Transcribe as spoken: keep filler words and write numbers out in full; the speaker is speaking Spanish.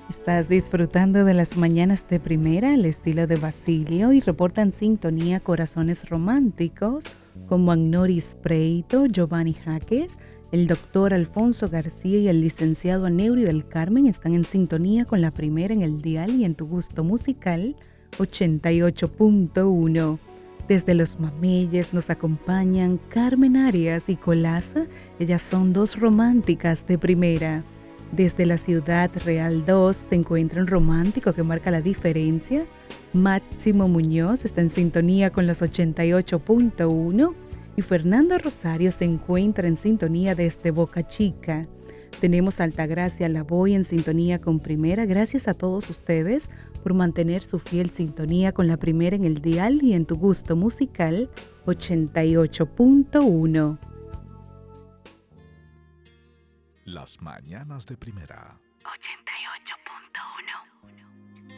Estás disfrutando de las mañanas de primera, al estilo de Basilio, y reportan sintonía corazones románticos como Agnoris Preito, Giovanni Jaques, el doctor Alfonso García y el licenciado Aneuri del Carmen están en sintonía con la primera en el dial y en tu gusto musical ochenta y ocho punto uno. Desde Los Mameyes nos acompañan Carmen Arias y Colaza, ellas son dos románticas de primera. Desde la Ciudad Real dos se encuentra un romántico que marca la diferencia. Máximo Muñoz está en sintonía con los ochenta y ocho punto uno y Fernando Rosario se encuentra en sintonía desde Boca Chica. Tenemos a Altagracia Lavoy en sintonía con Primera. Gracias a todos ustedes por mantener su fiel sintonía con la primera en el dial y en tu gusto musical ochenta y ocho punto uno. Las mañanas de primera. ochenta y ocho punto uno.